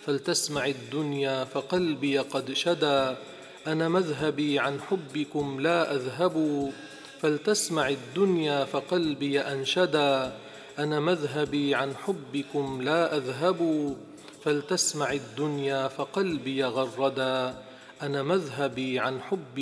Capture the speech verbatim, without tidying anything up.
فلتسمع الدنيا فقلبي قد شدا، أنا مذهبي عن حبكم لا أذهب. فلتسمع الدنيا فقلبي أنشدا، أنا مذهبي عن حبكم لا أذهب. فلتسمع الدنيا فقلبي غردا، أنا مذهبي عن حبكم